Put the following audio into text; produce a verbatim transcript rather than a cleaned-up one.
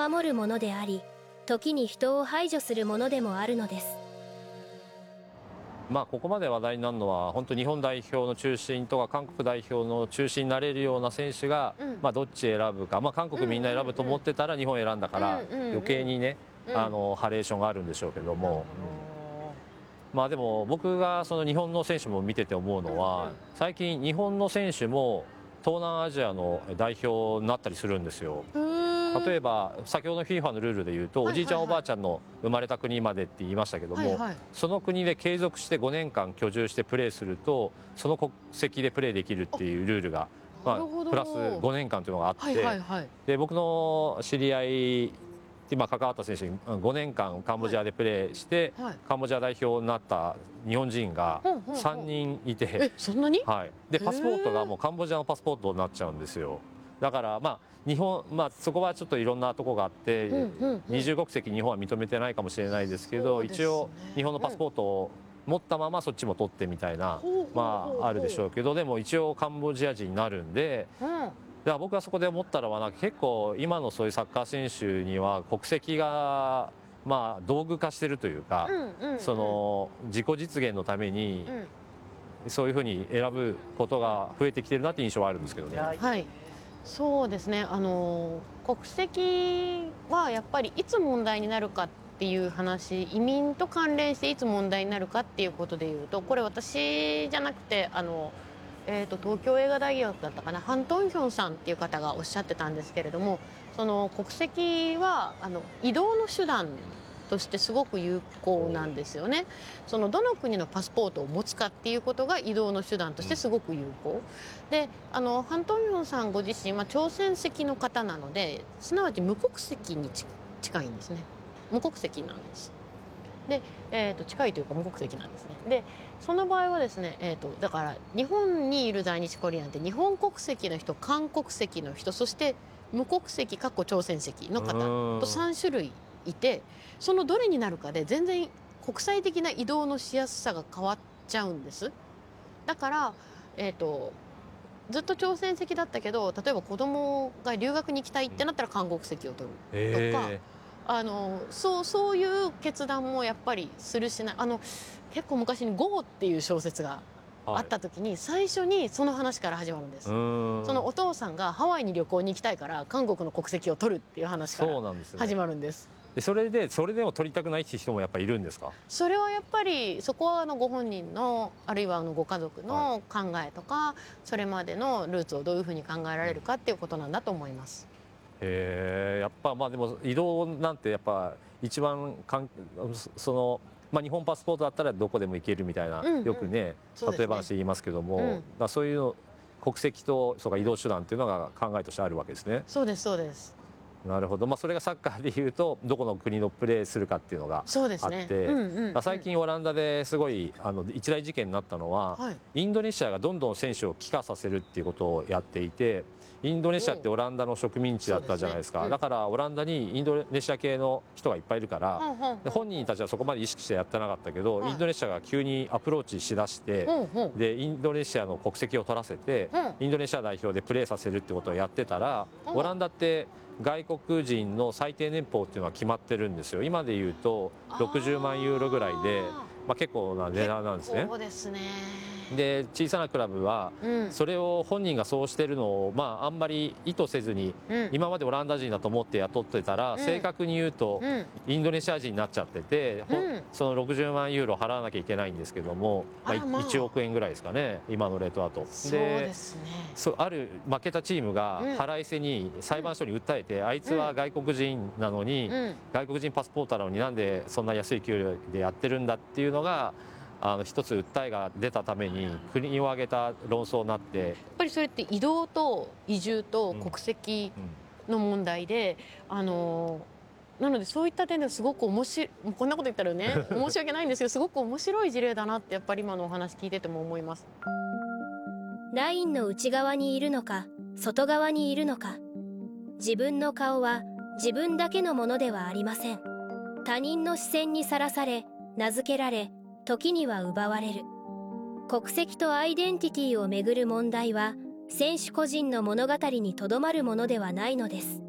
守るものであり、時に人を排除するものでもあるのです。 まあここまで話題になるのは本当日本代表の中心とか韓国代表の中心になれるような選手が、うん、まあどっち選ぶか、まあ、韓国みんな選ぶと思ってたら日本選んだから余計にね、あのハレーションがあるんでしょうけども、うん、まあでも僕がその日本の選手も見てて思うのは、最近日本の選手も東南アジアの代表になったりするんですよ。例えば先ほどの フィファ のルールでいうと、おじいちゃんおばあちゃんの生まれた国までって言いましたけども、はいはい、その国で継続してごねんかん居住してプレーするとその国籍でプレーできるっていうルールが、まあ、プラスごねんかんというのがあって、はいはいはい、で僕の知り合い今関わった選手にごねんかんカンボジアでプレーして、はい、カンボジア代表になった日本人がさんにんいて、 えそんなに、 はい、でパスポートがもうカンボジアのパスポートになっちゃうんですよ。だからまあ日本、まあ、そこはちょっといろんなところがあって、うんうんうん、二重国籍日本は認めてないかもしれないですけど、ね、一応日本のパスポートを持ったままそっちも取ってみたいな、うん、まああるでしょうけど、でも一応カンボジア人になるんで、うん、だから僕はそこで思ったのはなんか結構今のそういうサッカー選手には国籍がまあ道具化してるというか、うんうんうん、その自己実現のためにそういうふうに選ぶことが増えてきてるなっていう印象はあるんですけどね。 はい、そうですね、あの国籍はやっぱりいつ問題になるかっていう話、移民と関連していつ問題になるかっていうことでいうと、これ私じゃなくてあの、えーと、東京映画大学だったかな、ハン・トンヒョンさんっていう方がおっしゃってたんですけれども、その国籍はあの移動の手段としてすごく有効なんですよね。そのどの国のパスポートを持つかっていうことが移動の手段としてすごく有効で、あのハン・トンヒョンさんご自身は朝鮮籍の方なので、すなわち無国籍に近いんですね。無国籍なんです。で、えーと、近いというか無国籍なんですね。でその場合はですね、えーと、だから日本にいる在日コリアンって日本国籍の人、韓国籍の人、そして無国籍（朝鮮籍）の方とさんしゅるいいて、そのどれになるかで全然国際的な移動のしやすさが変わっちゃうんです。だから、えーと、ずっと朝鮮籍だったけど、例えば子供が留学に行きたいってなったら韓国籍を取るとか、えー、あのそうそういう決断もやっぱりするしない。あの結構昔に「ゴー」っていう小説があった時に最初にその話から始まるんです。そのお父さんがハワイに旅行に行きたいから韓国の国籍を取るっていう話から始まるんです。 でそれでそれでも取りたくないっていう人もやっぱりいるんですか？ それはやっぱりそこはあのご本人のあるいはあのご家族の考えとか、はい、それまでのルーツをどういうふうに考えられるかっていうことなんだと思います。 へえ、やっぱまあでも移動なんてやっぱ一番かんその、まあ、日本パスポートだったらどこでも行けるみたいな、うんうん、よくね例え話言いますけども、うん、だそういうの国籍とそうか移動手段っていうのが考えとしてあるわけですね。 そうですそうです。 なるほど、まあ、それがサッカーでいうとどこの国のプレーするかっていうのがあって、最近オランダですごいあの一大事件になったのは、はい、インドネシアがどんどん選手を帰化させるっていうことをやっていて、インドネシアってオランダの植民地だったじゃないですか。ですね、うん、だからオランダにインドネシア系の人がいっぱいいるから、で本人たちはそこまで意識してやってなかったけど、インドネシアが急にアプローチしだして、でインドネシアの国籍を取らせて、インドネシア代表でプレーさせるってことをやってたら、オランダって外国人の最低年俸っていうのは決まってるんですよ。今でいうとろくじゅうまんユーロぐらいで、まあ、結構な値段なんですね。 そうですね。 で小さなクラブはそれを本人がそうしてるのを、まあ、あんまり意図せずに、うん、今までオランダ人だと思って雇ってたら、うん、正確に言うと、うん、インドネシア人になっちゃってて、うん、そのろくじゅうまんユーロ払わなきゃいけないんですけども、まあ、いちおくえんぐらいですかね今のレートだと。 そうですね。 そうある負けたチームが腹いせに裁判所に訴えて、あいつは外国人なのに、外国人パスポートなのになんでそんな安い給料でやってるんだっていうのがあの一つ訴えが出たために国を挙げた論争になって、やっぱりそれって移動と移住と国籍の問題で、うんうん、あのなのでそういった点ではすごく面白い、こんなこと言ったらね申し訳ないんですけど、すごく面白い事例だなってやっぱり今のお話聞いてても思います。 ラインの内側にいるのか外側にいるのか、自分の顔は自分だけのものではありません。他人の視線にさらされ、名付けられ、時には奪われる。国籍とアイデンティティをめぐる問題は選手個人の物語にとどまるものではないのです。